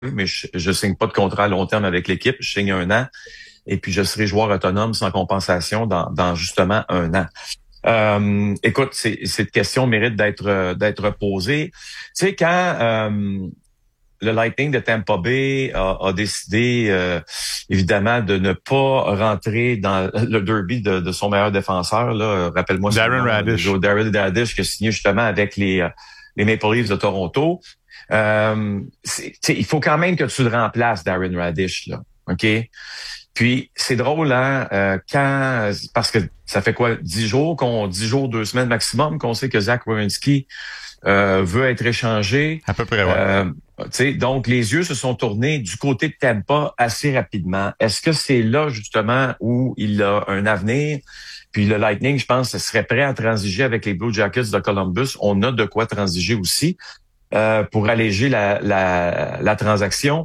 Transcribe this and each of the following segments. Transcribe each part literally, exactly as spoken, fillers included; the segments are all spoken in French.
mais je, je signe pas de contrat à long terme avec l'équipe. Je signe un an et puis je serai joueur autonome sans compensation dans, dans justement un an. Euh, écoute, c'est, cette question mérite d'être d'être posée. Tu sais, quand euh, le Lightning de Tampa Bay a, a décidé, euh, évidemment, de ne pas rentrer dans le derby de, de son meilleur défenseur, là, rappelle-moi Darren Radish. Darren Radish, qui a signé justement avec les, les Maple Leafs de Toronto. Euh, il faut quand même que tu le remplaces, Darren Radish, là, OK? Puis c'est drôle, hein, euh, quand parce que ça fait quoi, dix jours, qu'on dix jours, deux semaines maximum, qu'on sait que Zach Werenski euh, veut être échangé. À peu près, ouais. Euh, donc, les yeux se sont tournés du côté de Tampa assez rapidement. Est-ce que c'est là, justement, où il a un avenir? Puis le Lightning, je pense, serait prêt à transiger avec les Blue Jackets de Columbus. On a de quoi transiger aussi euh, pour alléger la, la, la transaction.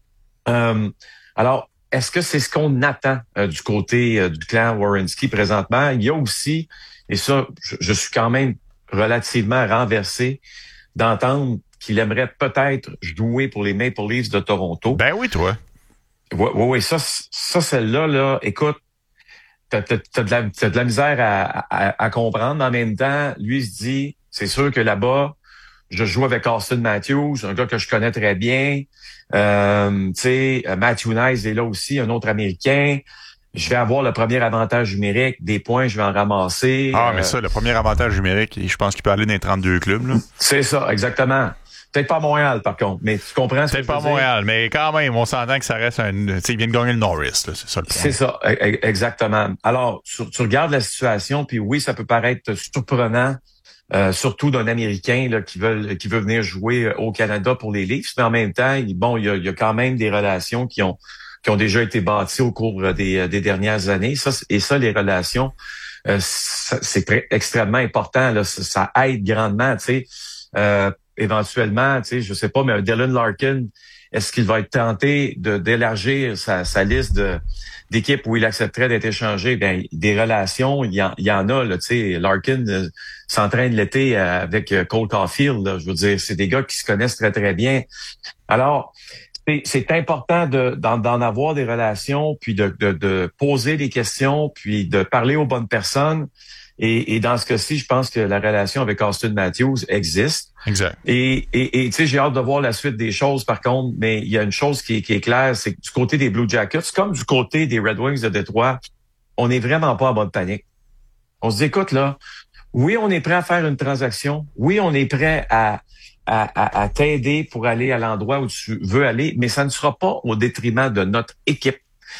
Euh, alors, est-ce que c'est ce qu'on attend euh, du côté euh, du clan Werenski présentement? Il y a aussi, et ça, je, je suis quand même relativement renversé d'entendre qu'il aimerait peut-être jouer pour les Maple Leafs de Toronto. Ben oui, toi. Oui, oui, oui. Ça, ça celle-là, là, écoute, t'as, t'as, t'as, de la, t'as de la misère à, à, à comprendre. Mais en même temps, lui, il se dit, c'est sûr que là-bas, je joue avec Austin Matthews, un gars que je connais très bien. Euh, tu sais, Matthew Nice est là aussi, un autre Américain. Je vais avoir le premier avantage numérique, des points, je vais en ramasser. Ah, mais ça, le premier avantage numérique, je pense qu'il peut aller dans les trente-deux clubs, là. C'est ça, exactement. Peut-être pas à Montréal, par contre, mais tu comprends ce que je veux dire? Peut-être pas à Montréal, mais quand même, on s'entend que ça reste un... Tu sais, il vient de gagner le Norris, là, c'est ça le point. C'est ça, exactement. Alors, tu, tu regardes la situation, puis oui, ça peut paraître surprenant, euh, surtout d'un Américain là, qui veut qui veut venir jouer au Canada pour les Leafs, mais en même temps, il, bon, il y a, il y a quand même des relations qui ont qui ont déjà été bâties au cours des, des dernières années. Ça, et ça, les relations, euh, ça, c'est très, extrêmement important. Là, ça, ça aide grandement, tu sais. Euh, éventuellement, tu sais, je sais pas, mais un Dylan Larkin, est-ce qu'il va être tenté de d'élargir sa, sa liste de d'équipes où il accepterait d'être échangé? Bien, des relations, il y en, il y en a, là, tu sais. Larkin euh, s'entraîne l'été avec Cole Caulfield, là, je veux dire, c'est des gars qui se connaissent très, très bien. Alors, c'est, c'est important de, d'en, d'en avoir des relations, puis de, de, de poser des questions, puis de parler aux bonnes personnes. Et, et dans ce cas-ci, je pense que la relation avec Austin Matthews existe. Exact. Et, et, et tu sais, j'ai hâte de voir la suite des choses, par contre, mais il y a une chose qui est, qui est claire, c'est que du côté des Blue Jackets, comme du côté des Red Wings de Détroit, on n'est vraiment pas en mode panique. On se dit, écoute, là, oui, on est prêt à faire une transaction. Oui, on est prêt à, à, à, à t'aider pour aller à l'endroit où tu veux aller, mais ça ne sera pas au détriment de notre équipe.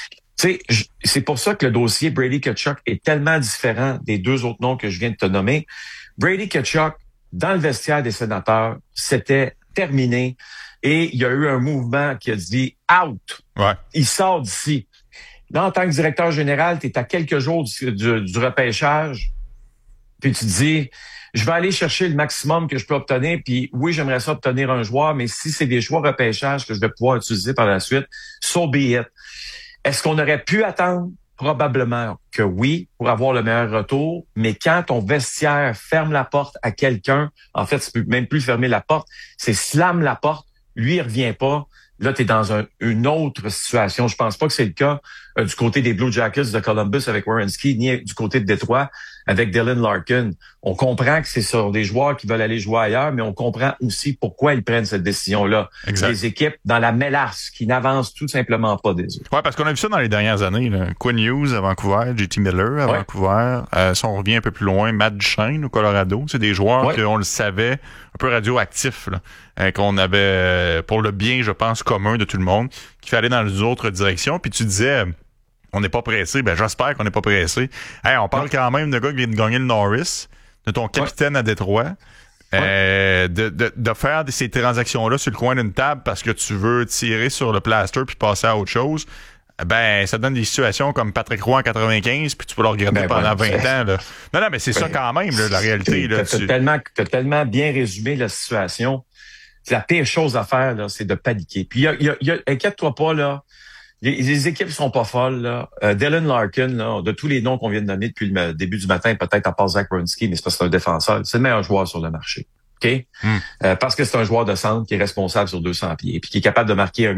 Tu sais, c'est pour ça que le dossier Brady Tkachuk est tellement différent des deux autres noms que je viens de te nommer. Brady Tkachuk, dans le vestiaire des Sénateurs, c'était terminé et il y a eu un mouvement qui a dit « out ouais. ». Il sort d'ici. Là, en tant que directeur général, tu es à quelques jours du, du, du repêchage, puis tu te dis « je vais aller chercher le maximum que je peux obtenir, puis oui, j'aimerais ça obtenir un joueur, mais si c'est des choix repêchage que je vais pouvoir utiliser par la suite, so be it ». Est-ce qu'on aurait pu attendre? Probablement que oui, pour avoir le meilleur retour. Mais quand ton vestiaire ferme la porte à quelqu'un, en fait, tu peux même plus fermer la porte, c'est slam la porte, lui, il revient pas. Là, tu es dans un, une autre situation. Je pense pas que c'est le cas euh, du côté des Blue Jackets de Columbus avec Werenski, ni du côté de Détroit avec Dylan Larkin. On comprend que c'est sur des joueurs qui veulent aller jouer ailleurs, mais on comprend aussi pourquoi ils prennent cette décision-là. Exact. Des équipes dans la mélasse qui n'avancent tout simplement pas des autres. Ouais, parce qu'on a vu ça dans les dernières années. Là. Quinn Hughes à Vancouver, J T Miller à ouais. Vancouver. Euh, si on revient un peu plus loin, Matt Duchene au Colorado. C'est des joueurs ouais. qu'on le savait, un peu radioactifs, là, euh, qu'on avait, euh, pour le bien, je pense, commun de tout le monde, qu'il fallait dans une autre direction. Puis tu disais... Euh, on n'est pas pressé. Ben, j'espère qu'on n'est pas pressé. Hey, on parle ouais. quand même de gars qui vient de gagner le Norris, de ton capitaine ouais. à Détroit, euh, ouais. de, de, de faire ces transactions-là sur le coin d'une table parce que tu veux tirer sur le plaster puis passer à autre chose. Ben, ça donne des situations comme Patrick Roy en quatre-vingt-quinze puis tu peux le regarder ben, pendant ouais, vingt ans, là. Non, non, mais c'est ben, ça quand même, là, la réalité, là. T'as, tu... tellement, t'as tellement bien résumé la situation. La pire chose à faire, là, c'est de paniquer. Puis, il y a, il y a, y a, inquiète-toi pas, là. Les, les équipes sont pas folles, là. Euh, Dylan Larkin, là, de tous les noms qu'on vient de nommer depuis le début du matin, peut-être à part Zach Werenski, mais c'est parce que c'est un défenseur. C'est le meilleur joueur sur le marché. OK? Mm. Euh, parce que c'est un joueur de centre qui est responsable sur deux cents pieds, puis qui est capable de marquer un